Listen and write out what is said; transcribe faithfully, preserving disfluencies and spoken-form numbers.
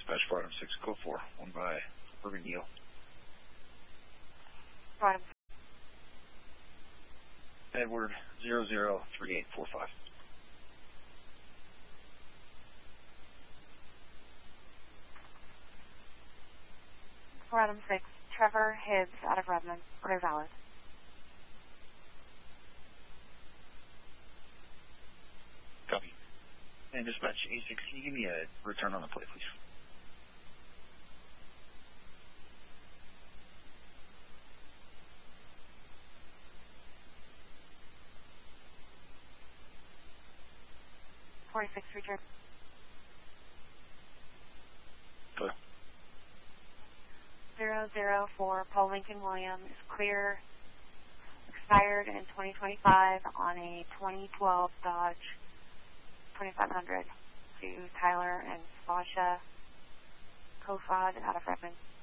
dispatch for item six, go for one by Urban Neal. Item Edward zero zero three eight four five. For item six, Trevor Hibbs out of Redmond, Clear Valid. Copy. And dispatch A six, can you give me a return on the play, please? forty-six, return. Go. zero zero four, Paul Lincoln Williams, clear, expired in twenty twenty-five on a twenty twelve Dodge twenty-five hundred to Tyler and Sasha Kofod out of Redmond.